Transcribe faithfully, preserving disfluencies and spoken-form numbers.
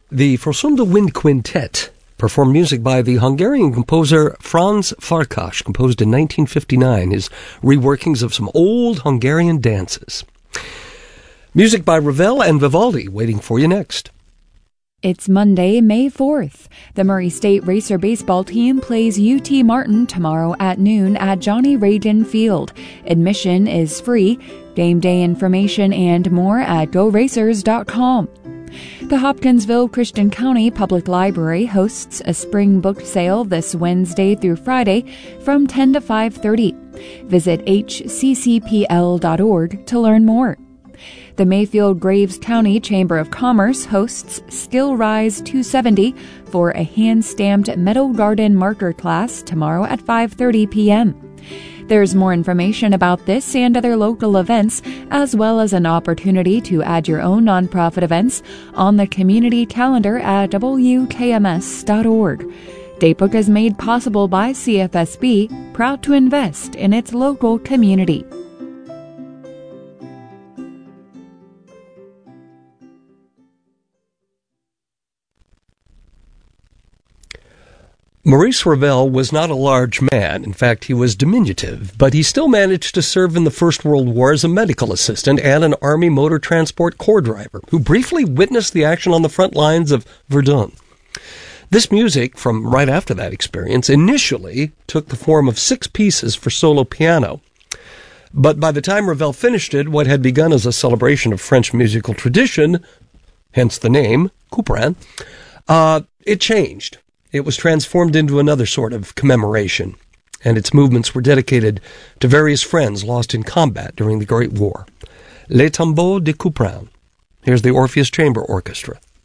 The Forsunda Wind Quintet performed music by the Hungarian composer Franz Farkas, composed in nineteen fifty-nine, his reworkings of some old Hungarian dances. Music by Ravel and Vivaldi waiting for you next. It's Monday, May fourth. The Murray State Racer baseball team plays U T Martin tomorrow at noon at Johnny Reagan Field. Admission is free. Game day information and more at go racers dot com. The Hopkinsville Christian County Public Library hosts a spring book sale this Wednesday through Friday from ten to five thirty. Visit h c c p l dot org to learn more. The Mayfield-Graves County Chamber of Commerce hosts Skill Rise two seventy for a hand-stamped Meadow Garden marker class tomorrow at five thirty p.m. There's more information about this and other local events, as well as an opportunity to add your own nonprofit events on the community calendar at w k m s dot org. Datebook is made possible by C F S B, proud to invest in its local community. Maurice Ravel was not a large man. In fact, he was diminutive, but he still managed to serve in the First World War as a medical assistant and an Army motor transport corps driver, who briefly witnessed the action on the front lines of Verdun. This music, from right after that experience, initially took the form of six pieces for solo piano. But by the time Ravel finished it, what had begun as a celebration of French musical tradition, hence the name, Couperin, uh, it changed. It was transformed into another sort of commemoration, and its movements were dedicated to various friends lost in combat during the Great War. Les Tombeaux de Couperin. Here's the Orpheus Chamber Orchestra.